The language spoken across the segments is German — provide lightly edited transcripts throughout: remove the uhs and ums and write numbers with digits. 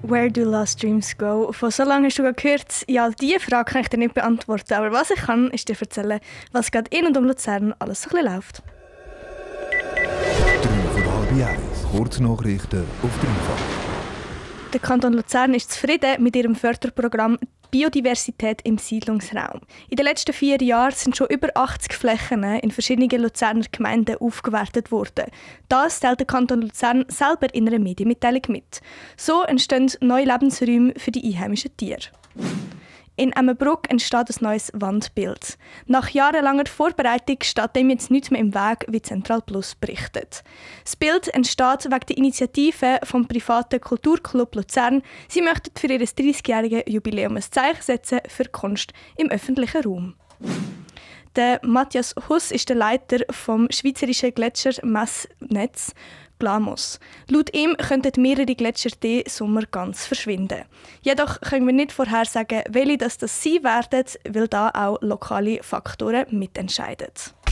«Where do lost dreams go?» Von so lange hast du gehört, ja, diese Frage kann ich dir nicht beantworten, aber was ich kann, ist dir erzählen, was gerade in und um Luzern alles so ein bisschen läuft. 3:30. Kurznachrichten auf Dreifach. Der Kanton Luzern ist zufrieden mit ihrem Förderprogramm Biodiversität im Siedlungsraum. In den letzten 4 Jahren sind schon über 80 Flächen in verschiedenen Luzerner Gemeinden aufgewertet worden. Das teilt der Kanton Luzern selber in einer Medienmitteilung mit. So entstehen neue Lebensräume für die einheimischen Tiere. In Emmenbruck entsteht ein neues Wandbild. Nach jahrelanger Vorbereitung steht dem jetzt nichts mehr im Weg, wie Central Plus berichtet. Das Bild entsteht wegen der Initiative vom privaten Kulturclub Luzern. Sie möchten für ihr 30-jähriges Jubiläum ein Zeichen setzen für Kunst im öffentlichen Raum. Der Matthias Huss ist der Leiter vom Schweizerischen Gletschermessnetz GLAMOS. Laut ihm könnten mehrere Gletscher diesen Sommer ganz verschwinden. Jedoch können wir nicht vorhersagen, welche das sein werden, weil da auch lokale Faktoren mitentscheiden.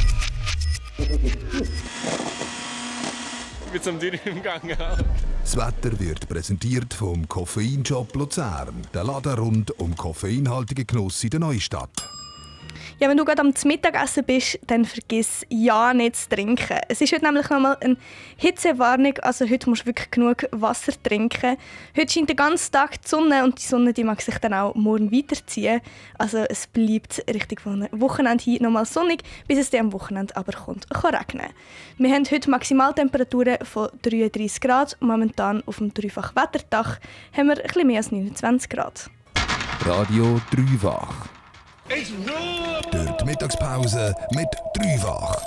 Mit zum Tür im Gang. Das Wetter wird präsentiert vom Koffeinshop Luzern. Der Laden rund um koffeinhaltige Genuss in der Neustadt. Ja, wenn du gerade am Mittagessen bist, dann vergiss ja nicht zu trinken. Es ist heute nämlich nochmal eine Hitzewarnung, also heute musst du wirklich genug Wasser trinken. Heute scheint den ganzen Tag die Sonne und die Sonne die mag sich dann auch morgen weiterziehen. Also es bleibt richtig von Wochenende hin nochmal sonnig, bis es dann am Wochenende aber kann regnen. Wir haben heute Maximaltemperaturen von 33 Grad. Momentan auf dem Dreifach-Wetterdach haben wir ein bisschen mehr als 29 Grad. Radio Dreifach. Durch die Mittagspause mit Dreifach.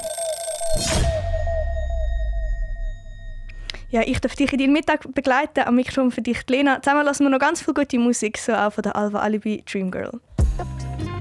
Ja, ich darf dich in deinen Mittag begleiten. Am Mikrofon für dich, Lena. Zusammen lassen wir noch ganz viel gute Musik, so auch von der Alva Alibi Dream Girl.